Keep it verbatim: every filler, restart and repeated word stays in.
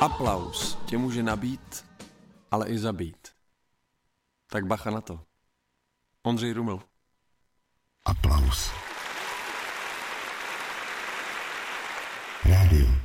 Aplaus tě může nabít, ale i zabít. Tak bacha na to. Ondřej Ruml. Aplaus. Rádio